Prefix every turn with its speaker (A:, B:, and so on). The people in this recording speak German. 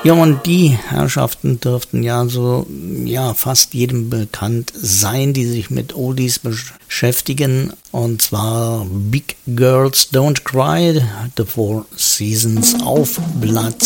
A: Ja, und die Herrschaften dürften fast jedem bekannt sein, die sich mit Oldies beschäftigen. Und zwar Big Girls Don't Cry, The Four Seasons auf Platz